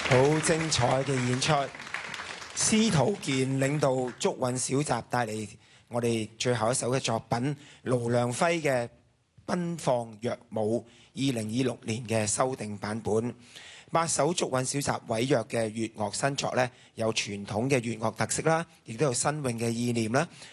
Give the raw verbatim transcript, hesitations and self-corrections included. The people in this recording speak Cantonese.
好精彩嘅演出，司徒健領導竹韻小集帶嚟我哋最後一首嘅作品，盧亮輝嘅《奔放若舞》，二零二六年嘅修訂版本。八首竹韻小集委約嘅粵樂新作呢，有傳統嘅粵樂特色啦，亦都有新穎嘅意念啦。